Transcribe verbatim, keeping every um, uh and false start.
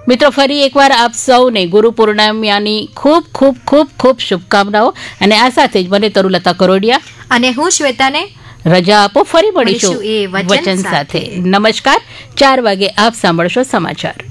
મિત્રો, ફરી એકવાર આપ સૌને ગુરુ પૂર્ણિમાની ખૂબ ખૂબ ખૂબ ખૂબ શુભકામનાઓ. અને આ સાથે જ મને તરુલતા કરોડિયા અને હું શ્વેતાને રજા આપો. ફરી મળીશું એ વચન સાથે. નમસ્કાર. ચાર વાગે આપ સાંભળશો સમાચાર.